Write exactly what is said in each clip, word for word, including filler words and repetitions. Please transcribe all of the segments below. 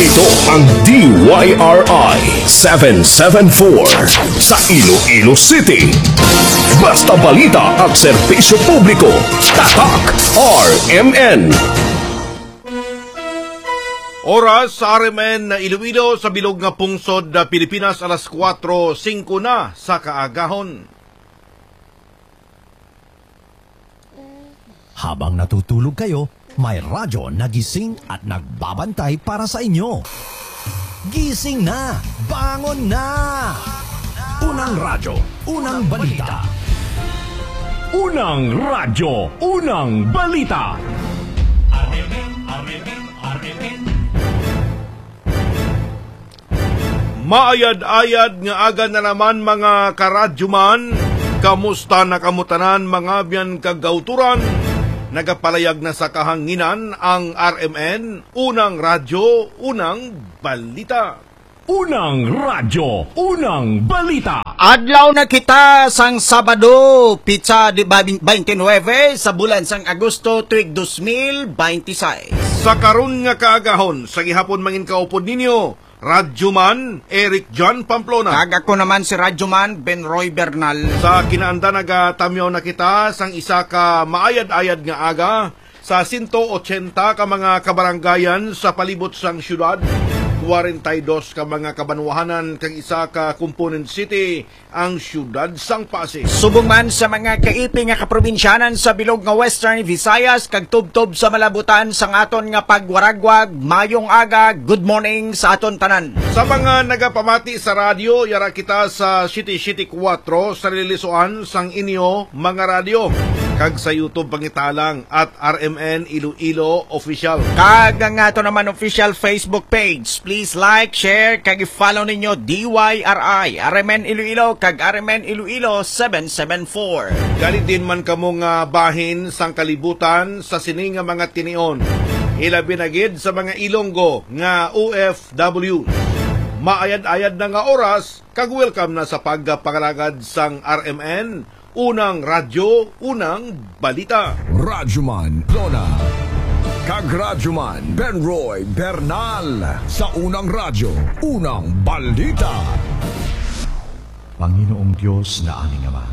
Ito ang D Y R I seven seven four sa Iloilo City. Basta balita at serbisyo publiko. Tatak R M N. Oras sa R M N na Iloilo sa bilog nga pungsod na Pilipinas, alas kwatro singko na sa kaagahon. Habang natutulog kayo, may radyo na gising at nagbabantay para sa inyo. Gising na! Bangon na! Unang radyo, unang balita. Unang radyo, unang balita. Arremen, arremen, arremen. Maayad-ayad nga aga na naman mga karadyuman. Kamusta na kamutanan mga biyan kagauturan? Nagapalayag na sa kahanginan ang R M N, unang radyo, unang balita. Unang radyo, unang balita. Adlaw na kita sang Sabado, pizza di twenty-nine sa bulan sang Agosto tuig two thousand twenty-six. Sa karon nga kaagahon, sa gihapon mangin kaupod ninyo, Radyoman Eric John Pamplona. Kag ako naman si Radyoman Ben Roy Bernal. Sa kinaanda nagatamyaw na kita sang isa ka maayad-ayad nga aga sa one eighty ka mga kabaranggayan sa palibot sang syudad. forty-two ka mga kabanwahanan kang isa ka component city ang syudad sang Pasig. Subong man sa mga kaiping nga kaprobinsyanan sa bilog nga Western Visayas kag tubtob sa malabutan sang aton nga pagwaragwag, mayong aga, good morning sa aton tanan. Sa mga nagapamati sa radyo, yara kita sa City City four sa lilisuan sang inyo mga radyo. Kag sa YouTube pangitalang at R M N Iloilo Official. Kag ang ato naman official Facebook page. Please like, share, kag i-follow ninyo D Y R I, R M N Iloilo, kag R M N Iloilo seven seven four. Galit din man kamo nga bahin sang kalibutan sa sini nga mga tinion. Ilabi na gid sa mga Ilonggo nga O F W. Maayad-ayad na nga oras, kag welcome na sa pagpakalagad sang R M N, unang radyo, unang balita. Radyoman Lona kag Radyoman Ben Roy Bernal sa unang radyo, unang balita. Panginoong Diyos na aming Ama,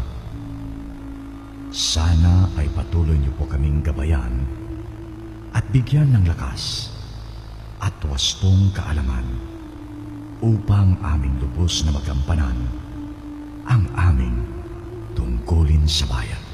sana ay patuloy niyo po kaming gabayan at bigyan ng lakas at wastong kaalaman upang aming lubos na magampanan ang aming tungkulin sa bayan.